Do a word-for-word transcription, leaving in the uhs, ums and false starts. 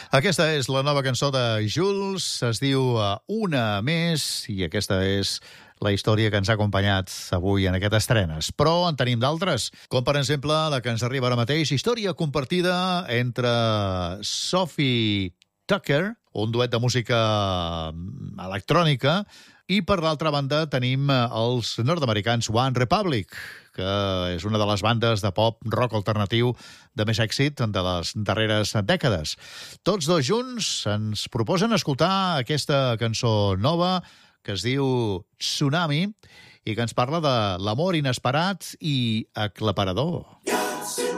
Aquesta és la nova cançó de Jules, es diu uh, Una més, i aquesta és la història que ens ha acompanyat avui en aquest estrenes. Però en tenim d'altres, com per exemple la que ens arriba ara mateix, història compartida entre Sophie Tucker, un duet de música electrònica, i per l'altra banda tenim els nord-americans One Republic, que és una de les bandes de pop rock alternatiu de més èxit de les darreres dècades. Tots dos junts ens proposen escoltar aquesta cançó nova que es diu Tsunami i que ens parla de l'amor inesperat i aclaparador.